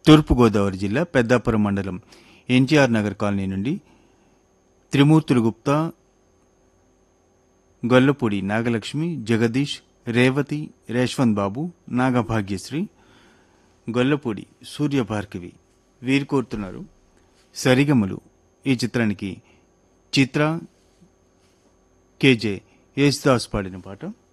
తూర్పుగోదావరి జిల్లా పెద్దాపురం మండలం ఎన్టీఆర్ నగర్ కాలనీ నుండి త్రిమూర్తులు గుప్తా, గొల్లపూడి నాగలక్ష్మి, జగదీష్, రేవతి, రేష్వంత్ బాబు, నాగభాగ్యశ్రీ, గొల్లపూడి సూర్యభార్గవి వీరు కోరుతున్నారు సరిగమలు ఈ చిత్రానికి చిత్ర, కేజే యేసుదాస్ పాడిన పాట.